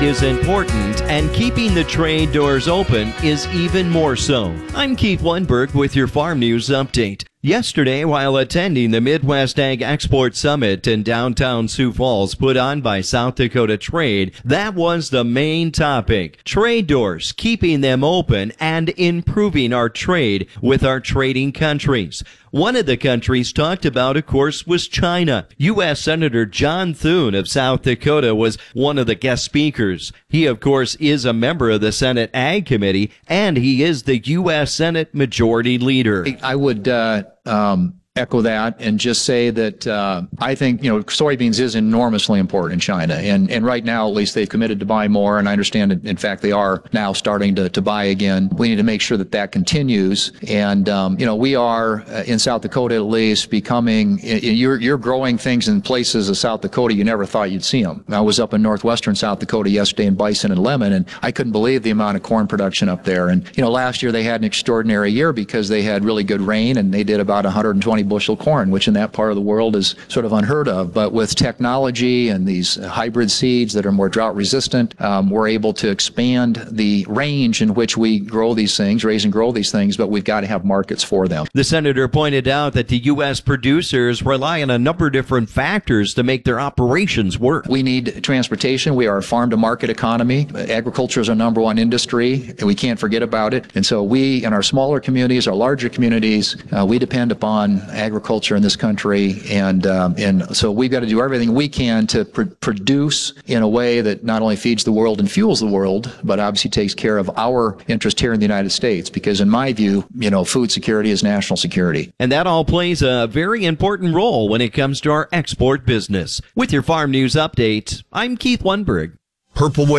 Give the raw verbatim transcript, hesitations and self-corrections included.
is important, and keeping the trade doors open is even more so. I'm Keith Lundberg with your Farm News Update. Yesterday, while attending the Midwest Ag Export Summit in downtown Sioux Falls put on by South Dakota Trade, that was the main topic. Trade doors, keeping them open and improving our trade with our trading countries. One of the countries talked about, of course, was China. U S Senator John Thune of South Dakota was one of the guest speakers. He, of course, is a member of the Senate Ag Committee, and he is the U S Senate Majority Leader. I would uh, um, echo that and just say that uh, I think, you know, soybeans is enormously important in China. And, and right now, at least, they've committed to buy more. And I understand, in fact, they are now starting to, to buy again. We need to make sure that that continues. And, um, you know, we are, uh, in South Dakota at least, becoming, you're, you're growing things in places of South Dakota you never thought you'd see them. I was up in northwestern South Dakota yesterday in bison and lemon, and I couldn't believe the amount of corn production up there. And, you know, last year they had an extraordinary year because they had really good rain, and they did about one hundred twenty bushel corn, which in that part of the world is sort of unheard of. But with technology and these hybrid seeds that are more drought resistant, um, we're able to expand the range in which we grow these things, raise and grow these things, but we've got to have markets for them. The senator pointed out that the U S producers rely on a number of different factors to make their operations work. We need transportation. We are a farm-to-market economy. Agriculture is our number one industry, and we can't forget about it. And so we, in our smaller communities, our larger communities, uh, we depend upon agriculture in this country, and um, and so we've got to do everything we can to pr- produce in a way that not only feeds the world and fuels the world, but obviously takes care of our interest here in the United States. Because in my view, you know, food security is national security. And that all plays a very important role when it comes to our export business. With your Farm News Update, I'm Keith Lundberg. Purple